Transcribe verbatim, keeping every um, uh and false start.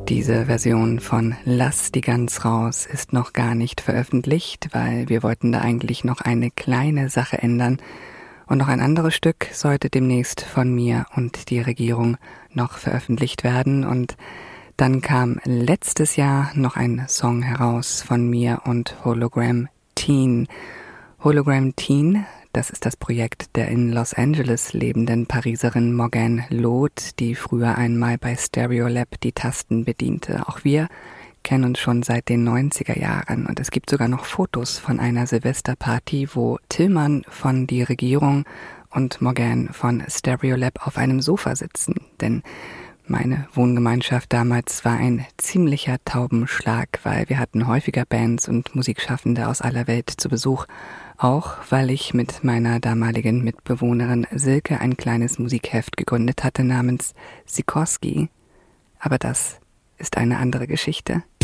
Diese Version von Lass die Gans raus ist noch gar nicht veröffentlicht, weil wir wollten da eigentlich noch eine kleine Sache ändern. Und noch ein anderes Stück sollte demnächst von mir und die Regierung noch veröffentlicht werden. Und dann kam letztes Jahr noch ein Song heraus von mir und Hologram Teen. Hologram Teen, das ist das Projekt der in Los Angeles lebenden Pariserin Morgane Loth, die früher einmal bei Stereolab die Tasten bediente. Auch wir kennen uns schon seit den neunziger Jahren und es gibt sogar noch Fotos von einer Silvesterparty, wo Tillmann von die Regierung und Morgane von Stereolab auf einem Sofa sitzen. Denn meine Wohngemeinschaft damals war ein ziemlicher Taubenschlag, weil wir hatten häufiger Bands und Musikschaffende aus aller Welt zu Besuch. Auch weil ich mit meiner damaligen Mitbewohnerin Silke ein kleines Musikheft gegründet hatte namens Sikorski. Aber das ist eine andere Geschichte.